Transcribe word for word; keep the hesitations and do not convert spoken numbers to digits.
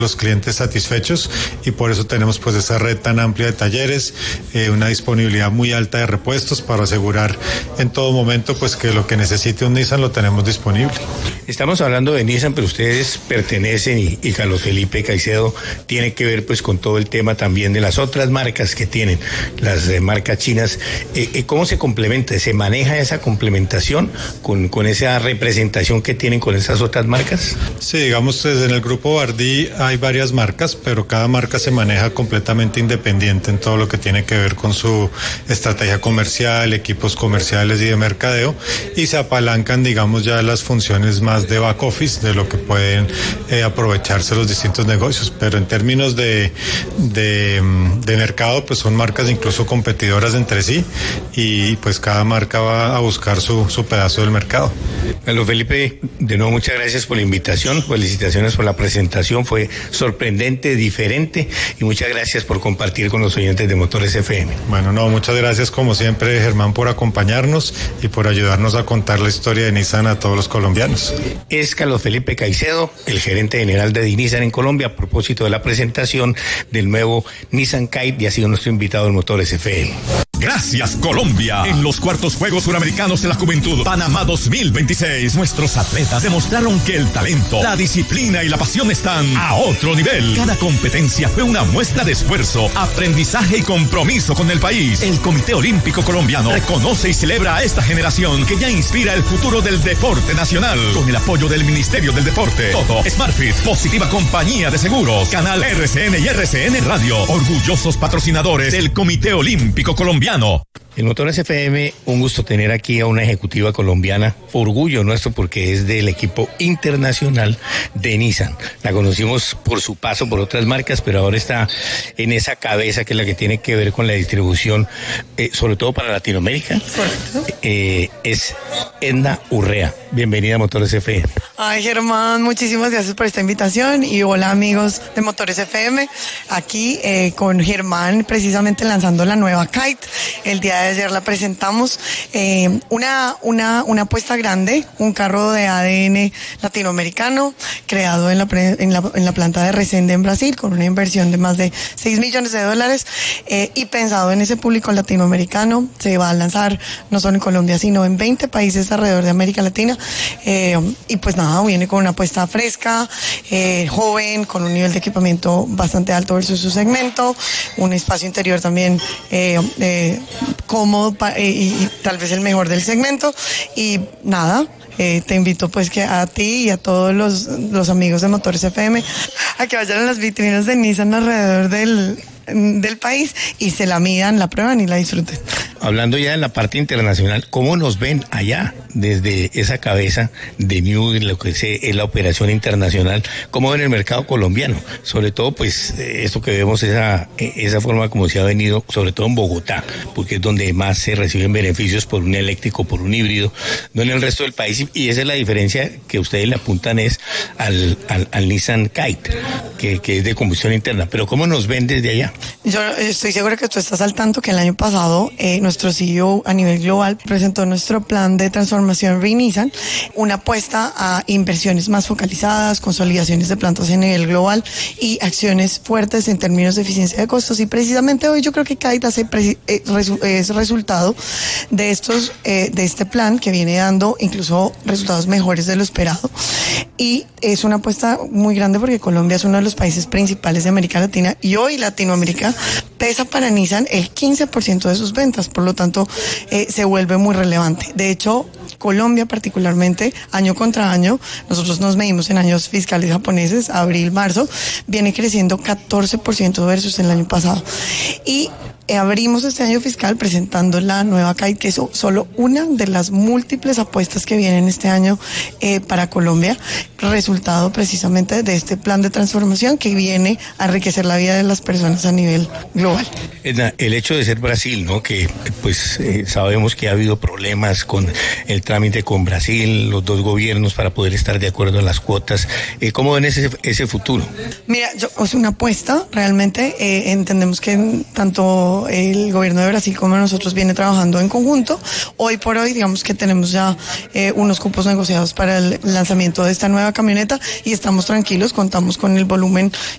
los clientes satisfechos, y por eso tenemos pues esa red tan amplia de talleres, eh, una disponibilidad muy alta de repuestos para asegurar en todo momento pues que lo que necesite un Nissan lo tenemos disponible. Estamos hablando de Nissan, pero ustedes pertenecen y, y Carlos Felipe Caicedo tiene que ver pues con todo el tema también de las otras marcas que tienen, las eh, marcas chinas. Eh, eh, ¿Cómo se complementa? ¿Se maneja esa complementación con, con esa representación que tienen con esas otras marcas? Sí, digamos, desde en el grupo Bardí hay varias marcas, pero cada marca se maneja completamente independiente en todo lo que tiene que ver con su estrategia comercial, equipos comerciales y de mercadeo, y se apalancan, digamos, ya las funciones más de back office, de lo que pueden eh, aprovecharse los distintos negocios. Pero en términos de, de, de mercado, pues son marcas incluso competidoras entre sí, y pues cada marca va a buscar su, su pedazo del mercado. Carlos Felipe, de nuevo muchas gracias por la invitación, felicitaciones por la presentación, fue sorprendente, diferente, y muchas gracias por compartir con los oyentes de Motores F M. Bueno, no, muchas gracias como siempre, Germán, por acompañarnos y por ayudarnos a contar la historia de Nissan a todos los colombianos. Es Carlos Felipe Caicedo, el gerente general de Nissan en Colombia, a propósito de la presentación del nuevo Nissan Kite, y ha sido nuestro invitado en Motores F M. Gracias, Colombia. En los cuartos Juegos Suramericanos de la Juventud, Panamá dos mil veintiséis, nuestros atletas demostraron que el talento, la disciplina y la pasión están a otro nivel. Cada competencia fue una muestra de esfuerzo, aprendizaje y compromiso con el país. El Comité Olímpico Colombiano reconoce y celebra a esta generación que ya inspira el futuro del deporte nacional. Con el apoyo del Ministerio del Deporte, Toto, SmartFit, Positiva Compañía de Seguros, Canal R C N y R C N Radio, orgullosos patrocinadores del Comité Olímpico Colombiano. En Motores F M, un gusto tener aquí a una ejecutiva colombiana, orgullo nuestro porque es del equipo internacional de Nissan. La conocimos por su paso por otras marcas, pero ahora está en esa cabeza que es la que tiene que ver con la distribución, eh, sobre todo para Latinoamérica. Correcto. Eh, es Edna Urrea. Bienvenida a Motores F M. Ay, Germán, muchísimas gracias por esta invitación, y hola amigos de Motores F M, aquí eh, con Germán precisamente lanzando la nueva Kite. El día de ayer la presentamos, eh, una, una, una apuesta grande, un carro de A D N latinoamericano, creado en la, pre, en la, en la planta de Resende en Brasil, con una inversión de más de seis millones de dólares, eh, y pensado en ese público latinoamericano. Se va a lanzar no solo en Colombia, sino en veinte países alrededor de América Latina, eh, y pues nada, viene con una apuesta fresca, eh, joven, con un nivel de equipamiento bastante alto versus su segmento, un espacio interior también eh, eh, cómodo pa, eh, y, y tal vez el mejor del segmento, y nada, eh, te invito pues que a ti y a todos los, los amigos de Motores F M a que vayan a las vitrinas de Nissan alrededor del, del país y se la midan, la prueban y la disfruten. Hablando ya de la parte internacional, ¿cómo nos ven allá desde esa cabeza de New, lo que es la operación internacional? ¿Cómo ven el mercado colombiano? Sobre todo, pues, esto que vemos, esa, esa forma como se ha venido, sobre todo en Bogotá, porque es donde más se reciben beneficios por un eléctrico, por un híbrido, no en el resto del país. Y esa es la diferencia que ustedes le apuntan es al, al, al Nissan Kite, que, que es de combustión interna. Pero ¿cómo nos ven desde allá? Yo estoy segura que tú estás al tanto que el año pasado eh, nuestro C E O a nivel global presentó nuestro plan de transformación Re-Nissan, una apuesta a inversiones más focalizadas, consolidaciones de plantas a nivel global y acciones fuertes en términos de eficiencia de costos. Y precisamente hoy yo creo que Kite hace pre- eh, resu- es resultado de estos eh, de este plan, que viene dando incluso resultados mejores de lo esperado, y es una apuesta muy grande porque Colombia es uno de los países principales de América Latina, y hoy Latinoamérica pesa para Nissan el quince por ciento de sus ventas, por lo tanto eh, se vuelve muy relevante. De hecho, Colombia particularmente, año contra año, nosotros nos medimos en años fiscales japoneses, abril, marzo, viene creciendo catorce por ciento versus el año pasado. Y abrimos este año fiscal presentando la nueva Kite, que es solo una de las múltiples apuestas que vienen este año eh, para Colombia, resultado precisamente de este plan de transformación que viene a enriquecer la vida de las personas a nivel global. El hecho de ser Brasil, ¿no? Que pues eh, sabemos que ha habido problemas con el trámite con Brasil, los dos gobiernos para poder estar de acuerdo en las cuotas. Eh, ¿Cómo ven ese, ese futuro? Mira, yo, es una apuesta, realmente eh, entendemos que tanto el gobierno de Brasil como nosotros viene trabajando en conjunto. Hoy por hoy, digamos que tenemos ya eh, unos cupos negociados para el lanzamiento de esta nueva camioneta y estamos tranquilos, contamos con el volumen